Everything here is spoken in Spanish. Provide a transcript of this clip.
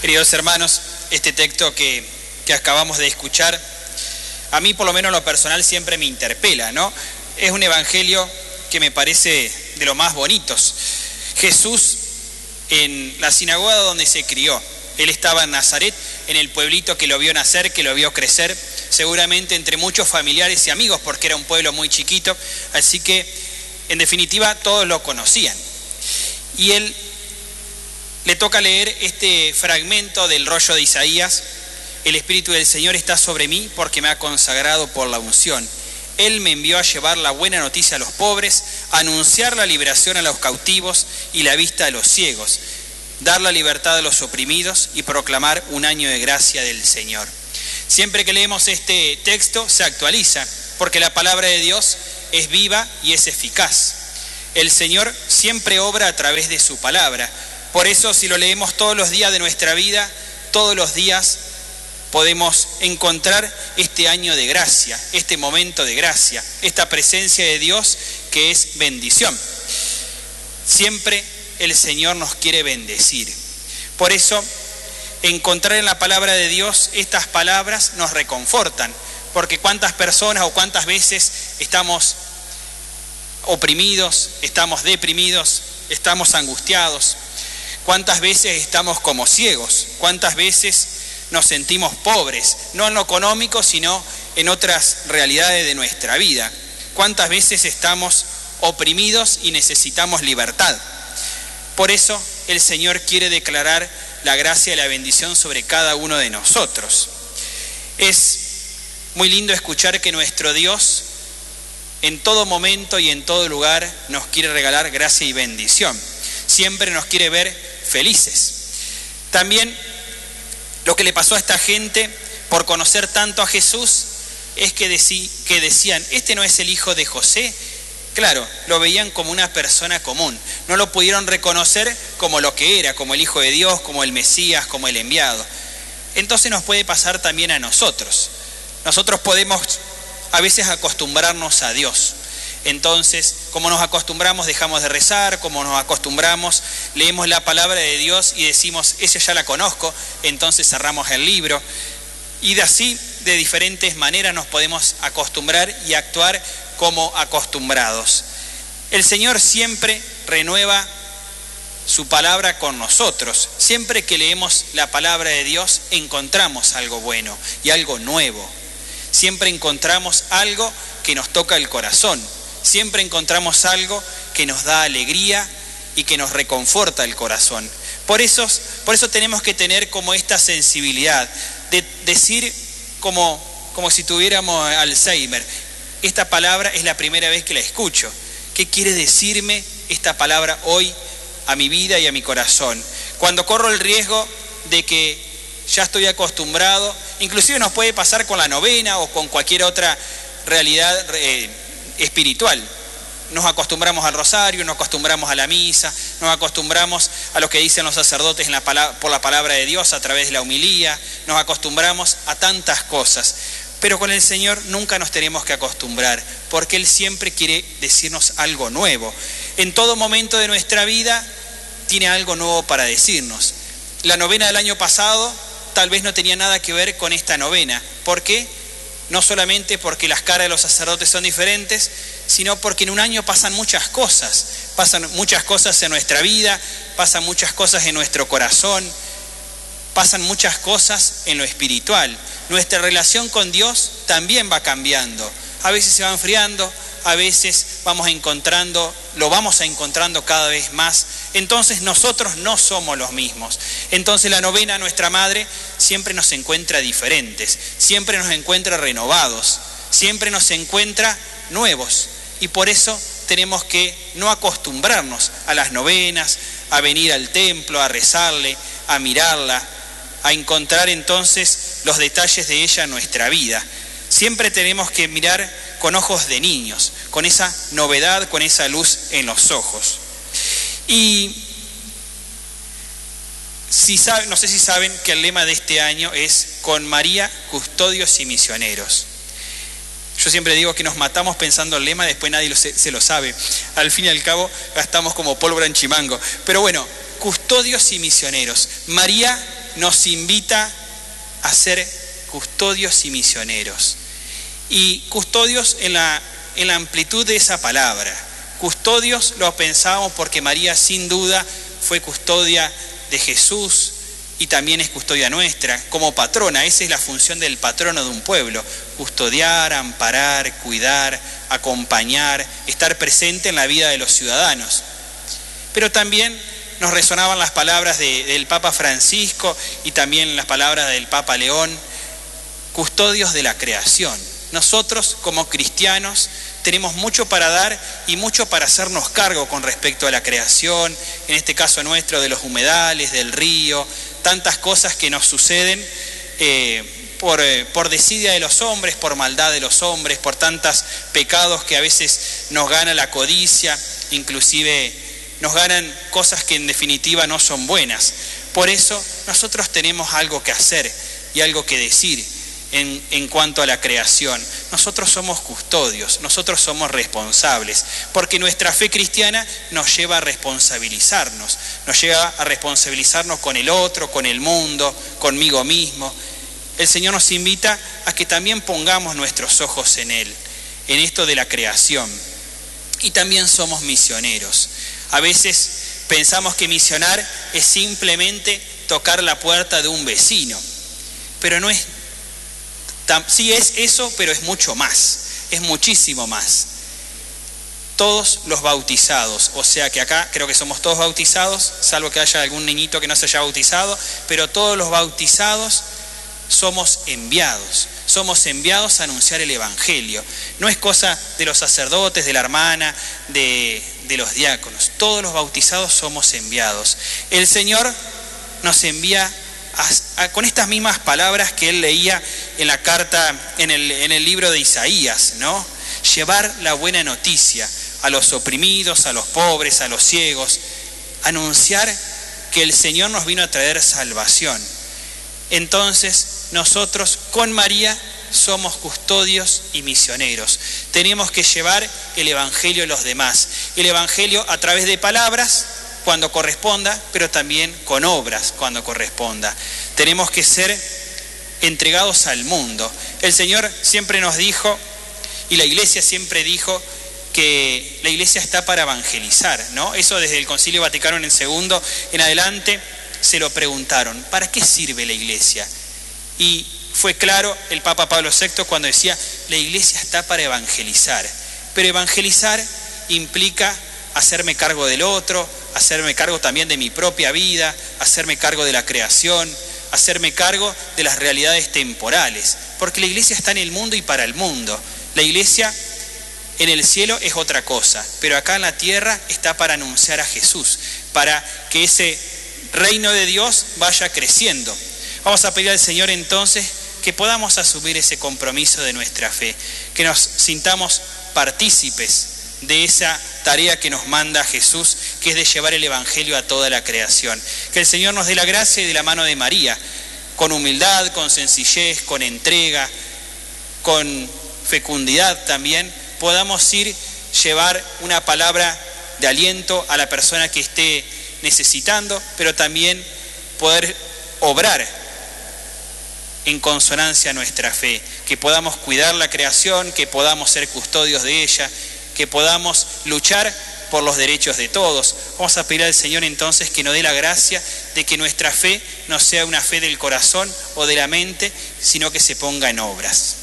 Queridos hermanos, este texto que acabamos de escuchar, a mí por lo menos en lo personal siempre me interpela, ¿no? Es un evangelio que me parece de los más bonitos. Jesús en la sinagoga donde se crió, él estaba en Nazaret, en el pueblito que lo vio nacer, que lo vio crecer, seguramente entre muchos familiares y amigos, porque era un pueblo muy chiquito, así que en definitiva todos lo conocían. Y él le toca leer este fragmento del rollo de Isaías: el Espíritu del Señor está sobre mí porque me ha consagrado por la unción. Él me envió a llevar la buena noticia a los pobres, a anunciar la liberación a los cautivos y la vista a los ciegos, dar la libertad a los oprimidos y proclamar un año de gracia del Señor. Siempre que leemos este texto se actualiza, porque la palabra de Dios es viva y es eficaz. El Señor siempre obra a través de su palabra. Por eso, si lo leemos todos los días de nuestra vida, todos los días podemos encontrar este año de gracia, este momento de gracia, esta presencia de Dios que es bendición. Siempre el Señor nos quiere bendecir. Por eso, encontrar en la palabra de Dios estas palabras nos reconfortan, porque cuántas personas o cuántas veces estamos oprimidos, estamos deprimidos, estamos angustiados, cuántas veces estamos como ciegos, cuántas veces nos sentimos pobres, no en lo económico, sino en otras realidades de nuestra vida. Cuántas veces estamos oprimidos y necesitamos libertad. Por eso el Señor quiere declarar la gracia y la bendición sobre cada uno de nosotros. Es muy lindo escuchar que nuestro Dios en todo momento y en todo lugar nos quiere regalar gracia y bendición. Siempre nos quiere ver felices. También lo que le pasó a esta gente por conocer tanto a Jesús es que decían, este no es el hijo de José. Claro, lo veían como una persona común, no lo pudieron reconocer como lo que era, como el Hijo de Dios, como el Mesías, como el enviado. Entonces nos puede pasar también a nosotros. Nosotros podemos a veces acostumbrarnos a Dios. Entonces, como nos acostumbramos, dejamos de rezar, como nos acostumbramos, leemos la palabra de Dios y decimos, esa ya la conozco, entonces cerramos el libro. Y de así, de diferentes maneras nos podemos acostumbrar y actuar como acostumbrados. El Señor siempre renueva su palabra con nosotros. Siempre que leemos la palabra de Dios encontramos algo bueno y algo nuevo. Siempre encontramos algo que nos toca el corazón. Siempre encontramos algo que nos da alegría y que nos reconforta el corazón. Por eso tenemos que tener como esta sensibilidad de decir como si tuviéramos Alzheimer. Esta palabra es la primera vez que la escucho. ¿Qué quiere decirme esta palabra hoy a mi vida y a mi corazón? Cuando corro el riesgo de que ya estoy acostumbrado, inclusive nos puede pasar con la novena o con cualquier otra realidad espiritual. Nos acostumbramos al rosario, nos acostumbramos a la misa, nos acostumbramos a lo que dicen los sacerdotes por la palabra de Dios a través de la homilía, nos acostumbramos a tantas cosas. Pero con el Señor nunca nos tenemos que acostumbrar, porque Él siempre quiere decirnos algo nuevo. En todo momento de nuestra vida tiene algo nuevo para decirnos. La novena del año pasado tal vez no tenía nada que ver con esta novena. ¿Por qué? No solamente porque las caras de los sacerdotes son diferentes, sino porque en un año pasan muchas cosas en nuestra vida, pasan muchas cosas en nuestro corazón, pasan muchas cosas en lo espiritual. Nuestra relación con Dios también va cambiando. A veces se va enfriando, a veces lo vamos encontrando cada vez más. Entonces nosotros no somos los mismos. Entonces la novena, nuestra Madre, siempre nos encuentra diferentes, siempre nos encuentra renovados, siempre nos encuentra nuevos. Y por eso tenemos que no acostumbrarnos a las novenas, a venir al templo, a rezarle, a mirarla, a encontrar entonces los detalles de ella en nuestra vida. Siempre tenemos que mirar con ojos de niños, con esa novedad, con esa luz en los ojos. Y no sé si saben que el lema de este año es con María, custodios y misioneros. Yo siempre digo que nos matamos pensando el lema, después nadie se lo sabe. Al fin y al cabo gastamos como pólvora en chimango. Pero bueno, custodios y misioneros. María nos invita a ser custodios y misioneros. Y custodios en la amplitud de esa palabra. Custodios lo pensamos porque María sin duda fue custodia de Jesús y también es custodia nuestra, como patrona. Esa es la función del patrono de un pueblo: custodiar, amparar, cuidar, acompañar, estar presente en la vida de los ciudadanos. Pero también nos resonaban las palabras del Papa Francisco y también las palabras del Papa León: custodios de la creación. Nosotros como cristianos tenemos mucho para dar y mucho para hacernos cargo con respecto a la creación, en este caso nuestro de los humedales, del río, tantas cosas que nos suceden por desidia de los hombres, por maldad de los hombres, por tantos pecados que a veces nos gana la codicia, inclusive nos ganan cosas que en definitiva no son buenas. Por eso nosotros tenemos algo que hacer y algo que decir en cuanto a la creación. Nosotros somos custodios, nosotros somos responsables, porque nuestra fe cristiana nos lleva a responsabilizarnos, nos lleva a responsabilizarnos con el otro, con el mundo, conmigo mismo. El Señor nos invita a que también pongamos nuestros ojos en Él, en esto de la creación. Y también somos misioneros. A veces pensamos que misionar es simplemente tocar la puerta de un vecino, pero no es. Sí es eso, pero es mucho más, es muchísimo más. Todos los bautizados, o sea que acá creo que somos todos bautizados, salvo que haya algún niñito que no se haya bautizado, pero todos los bautizados somos enviados a anunciar el Evangelio. No es cosa de los sacerdotes, de la hermana, de los diáconos. Todos los bautizados somos enviados. El Señor nos envía con estas mismas palabras que él leía en la carta, en el libro de Isaías, ¿no? Llevar la buena noticia a los oprimidos, a los pobres, a los ciegos, anunciar que el Señor nos vino a traer salvación. Entonces, nosotros con María somos custodios y misioneros. Tenemos que llevar el Evangelio a los demás. El Evangelio a través de palabras, cuando corresponda, pero también con obras cuando corresponda. Tenemos que ser entregados al mundo. El Señor siempre nos dijo, y la Iglesia siempre dijo, que la Iglesia está para evangelizar, ¿no? Eso desde el Concilio Vaticano II en adelante se lo preguntaron: ¿para qué sirve la Iglesia? Y fue claro el Papa Pablo VI cuando decía: la Iglesia está para evangelizar. Pero evangelizar implica hacerme cargo del otro, hacerme cargo también de mi propia vida, hacerme cargo de la creación, hacerme cargo de las realidades temporales, porque la Iglesia está en el mundo y para el mundo. La Iglesia en el cielo es otra cosa, pero acá en la tierra está para anunciar a Jesús, para que ese reino de Dios vaya creciendo. Vamos a pedir al Señor entonces que podamos asumir ese compromiso de nuestra fe, que nos sintamos partícipes de esa tarea que nos manda Jesús, que es de llevar el Evangelio a toda la creación. Que el Señor nos dé la gracia y de la mano de María, con humildad, con sencillez, con entrega, con fecundidad también, podamos llevar una palabra de aliento a la persona que esté necesitando, pero también poder obrar en consonancia a nuestra fe, que podamos cuidar la creación, que podamos ser custodios de ella, que podamos luchar por los derechos de todos. Vamos a pedir al Señor entonces que nos dé la gracia de que nuestra fe no sea una fe del corazón o de la mente, sino que se ponga en obras.